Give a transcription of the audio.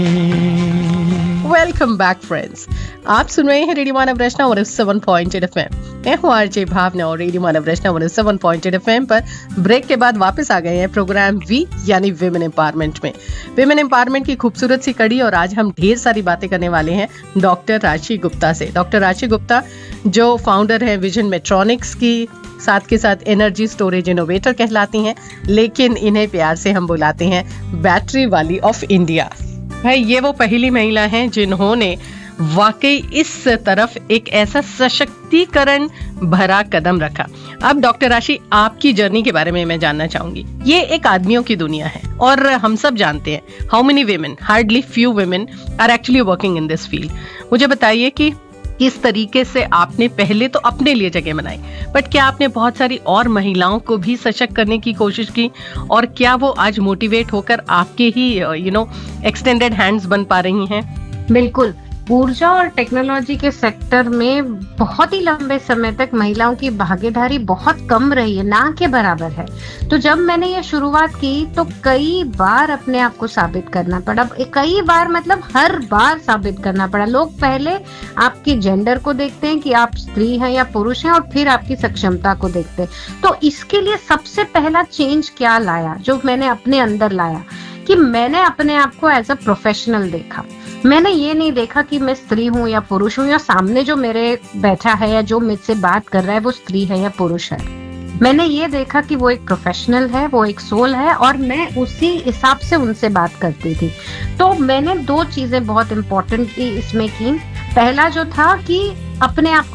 Welcome back friends. आप सुन रहे हैं रेडियो मानव रचना 107.8 एफएम। मैं हूं आरजे भावना और रेडियो मानव रचना 107.8 एफएम पर ब्रेक के बाद वापस आ गए हैं प्रोग्राम वी यानी विमेन एम्पावरमेंट में। विमेन एम्पावरमेंट की खूबसूरत सी कड़ी और आज हम ढेर सारी बातें करने वाले हैं डॉक्टर राशि गुप्ता से। डॉक्टर राशि गुप्ता जो फाउंडर है विजन मेट्रॉनिक्स की, साथ के साथ एनर्जी स्टोरेज इनोवेटर कहलाती हैं, लेकिन इन्हें प्यार से हम बुलाते हैं बैटरी वाली ऑफ इंडिया। भाई ये वो पहली महिला हैं जिन्होंने वाकई इस तरफ एक ऐसा सशक्तिकरण भरा कदम रखा। अब डॉक्टर राशि, आपकी जर्नी के बारे में मैं जानना चाहूंगी। ये एक आदमियों की दुनिया है और हम सब जानते हैं how many women, hardly few women are actually working in this field. मुझे बताइए कि किस तरीके से आपने पहले तो अपने लिए जगह बनाई, बट क्या आपने बहुत सारी और महिलाओं को भी सशक्त करने की कोशिश की, और क्या वो आज मोटिवेट होकर आपके ही एक्सटेंडेड हैंड्स बन पा रही हैं? बिल्कुल। ऊर्जा और टेक्नोलॉजी के सेक्टर में बहुत ही लंबे समय तक महिलाओं की भागीदारी बहुत कम रही है, ना के बराबर है। तो जब मैंने ये शुरुआत की तो कई बार अपने आप को साबित करना पड़ा, कई बार मतलब हर बार साबित करना पड़ा। लोग पहले आपकी जेंडर को देखते हैं कि आप स्त्री हैं या पुरुष हैं, और फिर आपकी सक्षमता को देखते हैं। तो इसके लिए सबसे पहला चेंज क्या लाया, जो मैंने अपने अंदर लाया, कि मैंने अपने आप को एज अ प्रोफेशनल देखा। मैंने ये नहीं देखा कि मैं स्त्री हूँ या पुरुष हूँ, या सामने जो मेरे बैठा है या जो मुझसे बात कर रहा है वो स्त्री है या पुरुष है। मैंने ये देखा कि वो एक प्रोफेशनल है, वो एक सोल है, और मैं उसी हिसाब से उनसे बात करती थी। तो मैंने दो चीजें बहुत इम्पोर्टेंटली इसमें की। पहला जो था कि अपने आप